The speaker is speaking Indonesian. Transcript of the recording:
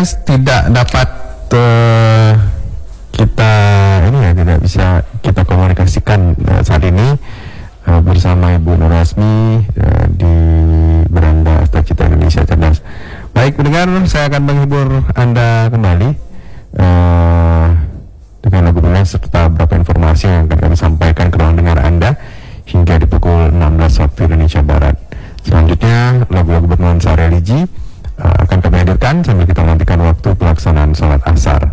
tidak dapat tidak bisa kita komunikasikan saat ini bersama Ibu Nur Rasmi di beranda Asta Citra Indonesia Cerdas. Baik pendengar, saya akan menghibur Anda kembali dengan lagu pengen serta beberapa informasi yang akan kami sampaikan ke ruang dengar Anda hingga di pukul 16 waktu Indonesia Barat. Selanjutnya lagu-lagu bernuansa religi akan kami hadirkan sambil kita menantikan waktu pelaksanaan sholat asar.